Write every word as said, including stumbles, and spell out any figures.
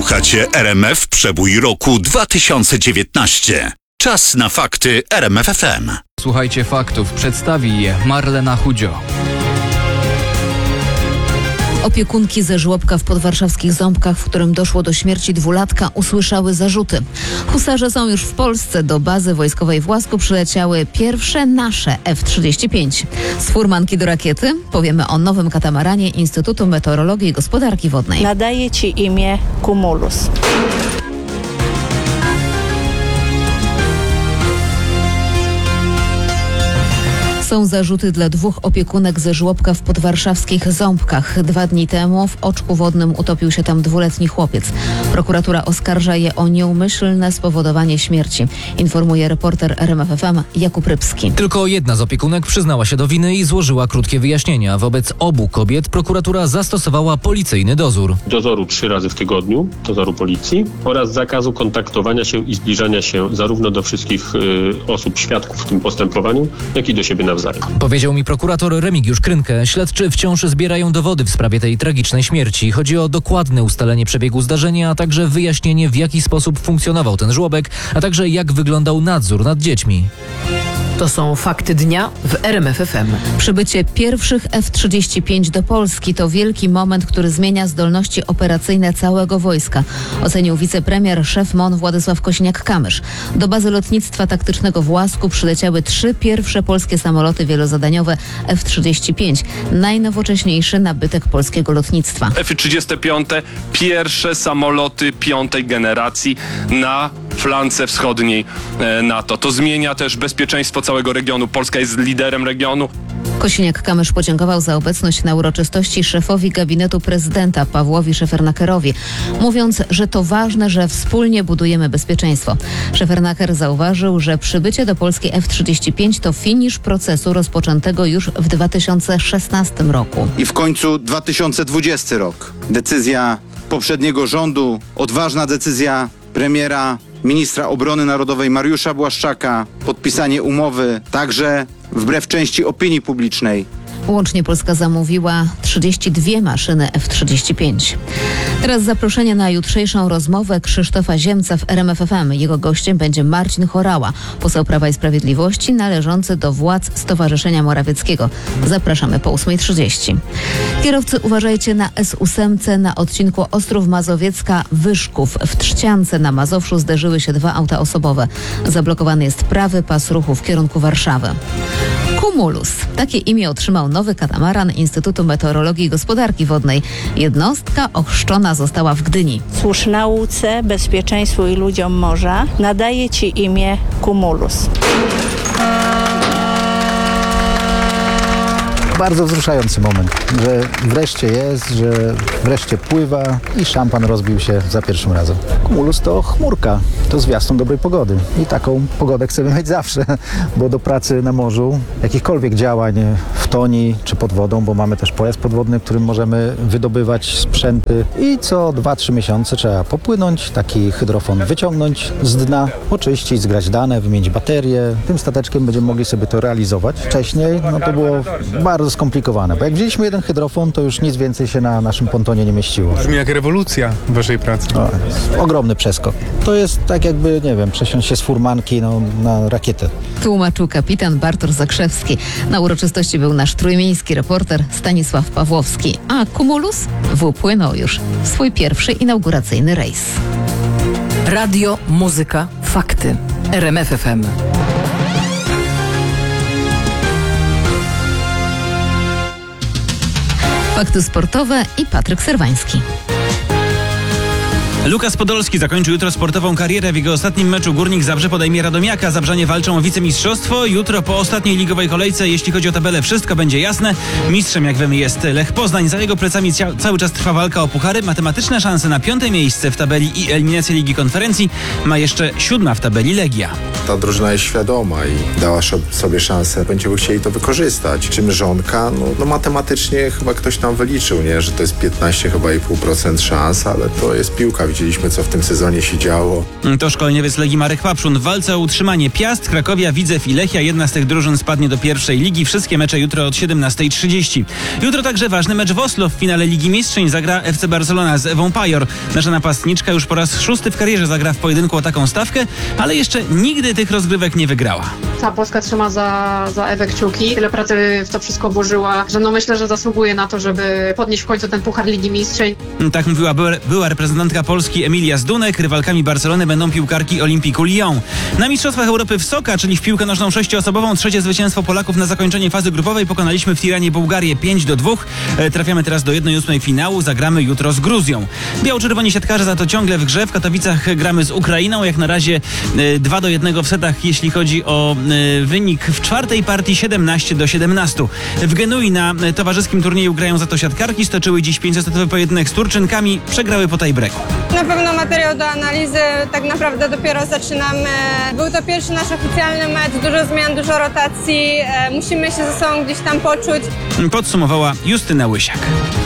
Słuchacie R M F Przebój roku dwa tysiące dziewiętnaście. Czas na fakty R M F F M. Słuchajcie faktów, przedstawi je Marlena Chudzio. Opiekunki ze żłobka w podwarszawskich Ząbkach, w którym doszło do śmierci dwulatka, usłyszały zarzuty. Husarze są już w Polsce. Do bazy wojskowej w Łasku przyleciały pierwsze nasze F trzydzieści pięć. Z furmanki do rakiety powiemy o nowym katamaranie Instytutu Meteorologii i Gospodarki Wodnej. Nadaje ci imię Cumulus. Są zarzuty dla dwóch opiekunek ze żłobka w podwarszawskich Ząbkach. Dwa dni temu w oczku wodnym utopił się tam dwuletni chłopiec. Prokuratura oskarża je o nieumyślne spowodowanie śmierci, informuje reporter R M F F M Jakub Rybski. Tylko jedna z opiekunek przyznała się do winy i złożyła krótkie wyjaśnienia. Wobec obu kobiet prokuratura zastosowała policyjny dozór. Dozoru trzy razy w tygodniu, dozoru policji oraz zakazu kontaktowania się i zbliżania się zarówno do wszystkich y, osób, świadków w tym postępowaniu, jak i do siebie nawzajem. Powiedział mi prokurator Remigiusz Krynkę. Śledczy wciąż zbierają dowody w sprawie tej tragicznej śmierci. Chodzi o dokładne ustalenie przebiegu zdarzenia, a także wyjaśnienie, w jaki sposób funkcjonował ten żłobek, a także jak wyglądał nadzór nad dziećmi. To są fakty dnia w R M F F M. Przybycie pierwszych F trzydzieści pięć do Polski to wielki moment, który zmienia zdolności operacyjne całego wojska, ocenił wicepremier, szef M O N Władysław Kosiniak-Kamysz. Do bazy lotnictwa taktycznego w Łasku przyleciały trzy pierwsze polskie samoloty wielozadaniowe F trzydzieści pięć, najnowocześniejszy nabytek polskiego lotnictwa. F trzydzieści pięć, pierwsze samoloty piątej generacji na flance wschodniej NATO. To zmienia też bezpieczeństwo całego regionu. Polska jest liderem regionu. Kosiniak-Kamysz podziękował za obecność na uroczystości szefowi gabinetu prezydenta Pawłowi Szefernakerowi, mówiąc, że to ważne, że wspólnie budujemy bezpieczeństwo. Szefernaker zauważył, że przybycie do Polski F trzydzieści pięć to finisz procesu rozpoczętego już w dwa tysiące szesnastym roku. I w końcu dwa tysiące dwudziesty rok. Decyzja poprzedniego rządu, odważna decyzja premiera, ministra obrony narodowej Mariusza Błaszczaka, podpisanie umowy także wbrew części opinii publicznej. Łącznie Polska zamówiła trzydzieści dwie maszyny F trzydzieści pięć. Teraz zaproszenie na jutrzejszą rozmowę Krzysztofa Ziemca w R M F F M. Jego gościem będzie Marcin Horała, poseł Prawa i Sprawiedliwości należący do władz Stowarzyszenia Morawieckiego. Zapraszamy po ósma trzydzieści. Kierowcy, uważajcie na S osiem na odcinku Ostrów Mazowiecka-Wyszków. W Trzciance na Mazowszu zderzyły się dwa auta osobowe. Zablokowany jest prawy pas ruchu w kierunku Warszawy. Cumulus. Takie imię otrzymał nowy katamaran Instytutu Meteorologii i Gospodarki Wodnej. Jednostka ochrzczona została w Gdyni. Służ nauce, bezpieczeństwu i ludziom morza. Nadaje ci imię Cumulus. Bardzo wzruszający moment, że wreszcie jest, że wreszcie pływa i szampan rozbił się za pierwszym razem. Cumulus to chmurka, to zwiastun dobrej pogody i taką pogodę chcemy mieć zawsze, bo do pracy na morzu, jakichkolwiek działań w toni czy pod wodą, bo mamy też pojazd podwodny, którym możemy wydobywać sprzęty i co dwa trzy miesiące trzeba popłynąć, taki hydrofon wyciągnąć z dna, oczyścić, zgrać dane, wymienić baterie. Tym stateczkiem będziemy mogli sobie to realizować. Wcześniej no to było bardzo skomplikowane, bo jak wzięliśmy jeden hydrofon, to już nic więcej się na naszym pontonie nie mieściło. Brzmi jak rewolucja w waszej pracy. No, ogromny przeskok. To jest tak jakby, nie wiem, przesiąść się z furmanki no, na rakietę. Tłumaczył kapitan Bartosz Zakrzewski. Na uroczystości był nasz trójmiejski reporter Stanisław Pawłowski. A Cumulus wypłynął już w swój pierwszy inauguracyjny rejs. Radio, muzyka, fakty. R M F F M. Fakty sportowe i Patryk Serwański. Lukas Podolski zakończy jutro sportową karierę. W jego ostatnim meczu Górnik Zabrze podejmie Radomiaka. Zabrzanie walczą o wicemistrzostwo. Jutro po ostatniej ligowej kolejce, jeśli chodzi o tabelę, wszystko będzie jasne. Mistrzem, jak wiemy, jest Lech Poznań. Za jego plecami cia- cały czas trwa walka o puchary. Matematyczne szanse na piąte miejsce w tabeli i eliminację Ligi Konferencji ma jeszcze siódma w tabeli Legia. Ta drużyna jest świadoma i dała sobie szansę. Będziemy chcieli to wykorzystać. Czym Żonka? No, no matematycznie chyba ktoś tam wyliczył, nie? Że to jest piętnaście chyba i pół procent szans, ale to jest piłka. widzieliśmy, co w tym sezonie się działo. To szkoleniowiec Legii Marek Papszun. W walce o utrzymanie Piast, Krakowia, Widzew i Lechia. Jedna z tych drużyn spadnie do pierwszej ligi. Wszystkie mecze jutro od siedemnasta trzydzieści. Jutro także ważny mecz w Oslo. W finale Ligi Mistrzyń zagra F C Barcelona z Ewą Pajor. Nasza napastniczka już po raz szósty w karierze zagra w pojedynku o taką stawkę, ale jeszcze nigdy tych rozgrywek nie wygrała. Cała Polska trzyma za, za Ewę kciuki. Tyle pracy w to wszystko włożyła, że no myślę, że zasługuje na to, żeby podnieść w końcu ten puchar Ligi Mistrzeń. Tak mówiła była reprezentantka Polski Emilia Zdunek. Rywalkami Barcelony będą piłkarki Olympiku Lyon. Na Mistrzostwach Europy w Soka, czyli w piłkę nożną sześcioosobową, trzecie zwycięstwo Polaków na zakończenie fazy grupowej. Pokonaliśmy w Tiranie Bułgarię pięć do dwóch. Trafiamy teraz do jednej ósmej finału. Zagramy jutro z Gruzją. Biało-czerwoni siatkarze za to ciągle w grze. W Katowicach gramy z Ukrainą. Jak na razie dwa do jednego w setach, jeśli chodzi o wynik w czwartej partii siedemnaście do siedemnastu. W Genui na towarzyskim turnieju grają za to siatkarki. Stoczyły dziś pięciosetowy pojedynek z Turczynkami. Przegrały po tiebreaku. Na pewno materiał do analizy. Tak naprawdę dopiero zaczynamy. Był to pierwszy nasz oficjalny mecz. Dużo zmian, dużo rotacji. Musimy się ze sobą gdzieś tam poczuć. Podsumowała Justyna Łysiak.